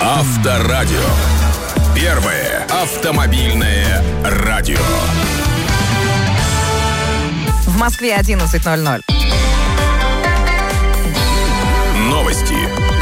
Авторадио. Первое автомобильное радио. В Москве 11:00. Новости.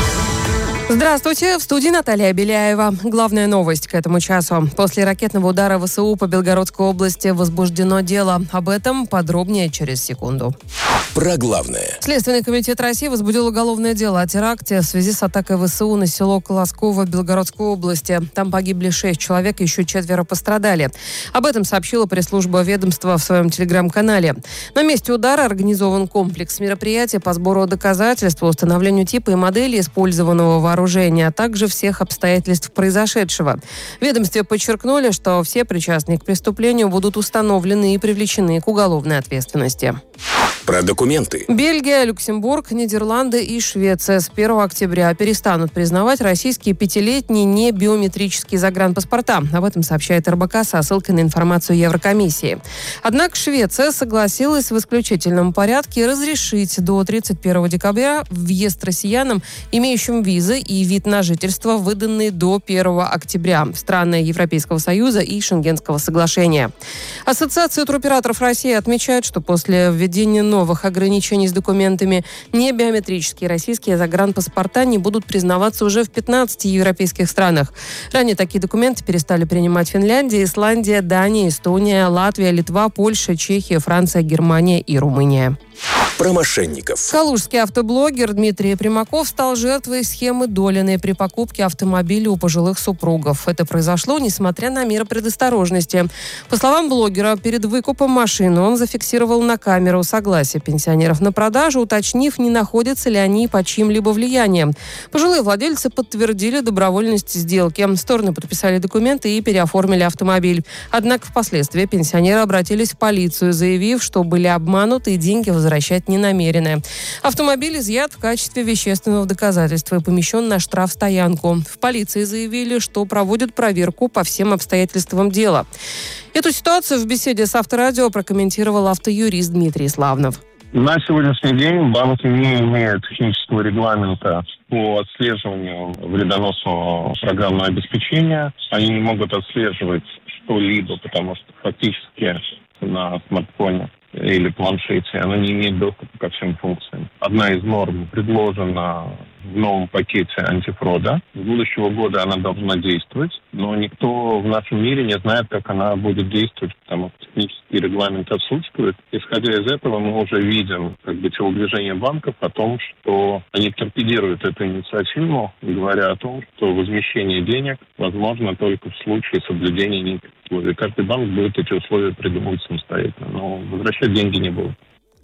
Здравствуйте, в студии Наталья Беляева. Главная новость к этому часу. После ракетного удара ВСУ по Белгородской области возбуждено дело. Об этом подробнее через секунду. Про главное. Следственный комитет России возбудил уголовное дело о теракте в связи с атакой ВСУ на село Колосково Белгородской области. Там погибли 6 человек, еще 4 пострадали. Об этом сообщила пресс-служба ведомства в своем телеграм-канале. На месте удара организован комплекс мероприятий по сбору доказательств, установлению типа и модели использованного вооружения, а также всех обстоятельств произошедшего. В ведомстве подчеркнули, что все причастные к преступлению будут установлены и привлечены к уголовной ответственности. Про документы. Бельгия, Люксембург, Нидерланды и Швеция с 1 октября перестанут признавать российские 5-летние небиометрические загранпаспорта. Об этом сообщает РБК со ссылкой на информацию Еврокомиссии. Однако Швеция согласилась в исключительном порядке разрешить до 31 декабря въезд россиянам, имеющим визы и вид на жительство, выданные до 1 октября в страны Европейского Союза и Шенгенского соглашения. Ассоциация туроператоров России отмечает, что после введения новых ограничений с документами небиометрические российские загранпаспорта не будут признаваться уже в 15 европейских странах. Ранее такие документы перестали принимать Финляндия, Исландия, Дания, Эстония, Латвия, Литва, Польша, Чехия, Франция, Германия и Румыния. Про мошенников. Калужский автоблогер Дмитрий Примаков стал жертвой схемы Долиной при покупке автомобиля у пожилых супругов. Это произошло, несмотря на меры предосторожности. По словам блогера, перед выкупом машины он зафиксировал на камеру согласие пенсионеров на продажу, уточнив, не находятся ли они под чьим-либо влиянием. Пожилые владельцы подтвердили добровольность сделки. Стороны подписали документы и переоформили автомобиль. Однако впоследствии пенсионеры обратились в полицию, заявив, что были обмануты и деньги возвращать не намерены. Автомобиль изъят в качестве вещественного доказательства и помещен на штрафстоянку. В полиции заявили, что проводят проверку по всем обстоятельствам дела. Эту ситуацию в беседе с Авторадио прокомментировал автоюрист Дмитрий Славнов. На сегодняшний день банки не имеют технического регламента по отслеживанию вредоносного программного обеспечения. Они не могут отслеживать что-либо, потому что фактически на смартфоне или планшете оно не имеет доступа ко всем функциям. Одна из норм предложена в новом пакете антифрода. С будущего года она должна действовать, но никто в нашем мире не знает, как она будет действовать, потому что технический регламент отсутствует. Исходя из этого, мы уже видим телодвижение банков о том, что они торпедируют эту инициативу, говоря о том, что возмещение денег возможно только в случае соблюдения неких условий. Каждый банк будет эти условия придумывать самостоятельно, но возвращать деньги не будут.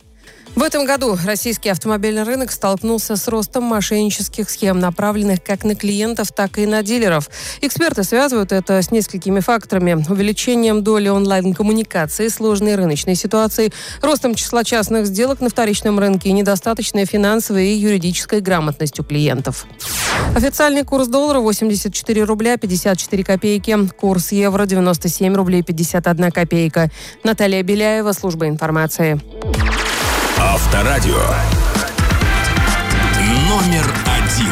В этом году российский автомобильный рынок столкнулся с ростом мошеннических схем, направленных как на клиентов, так и на дилеров. Эксперты связывают это с несколькими факторами: увеличением доли онлайн-коммуникации, сложной рыночной ситуацией, ростом числа частных сделок на вторичном рынке и недостаточной финансовой и юридической грамотностью клиентов. Официальный курс доллара 84 рубля 54 копейки, курс евро 97 рублей 51 копейка. Наталья Беляева, служба информации. Авторадио. Номер